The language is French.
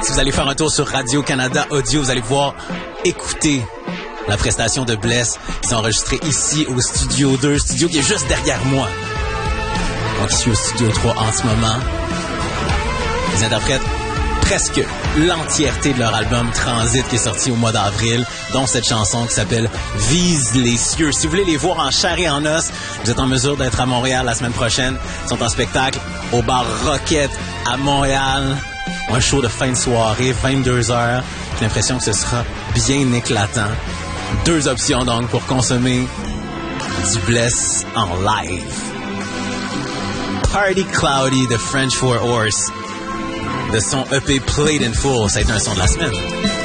Si vous allez faire un tour sur Radio-Canada Audio, vous allez pouvoir écouter la prestation de Bless qui s'est enregistrée ici au Studio 2, studio qui est juste derrière moi. Donc, ici au Studio 3 en ce moment. Ils interprètent presque l'entièreté de leur album Transit qui est sorti au mois d'avril, dont cette chanson qui s'appelle Vise les cieux. Si vous voulez les voir en chair et en os, vous êtes en mesure d'être à Montréal la semaine prochaine. Ils sont en spectacle au bar Rocket à Montréal. Un show de fin de soirée, 22h. J'ai l'impression que ce sera bien éclatant. 2 options donc pour consommer du Bless en live. Party Cloudy de French 4 Horse. De son EP Played in Full, ça a été un son de la semaine.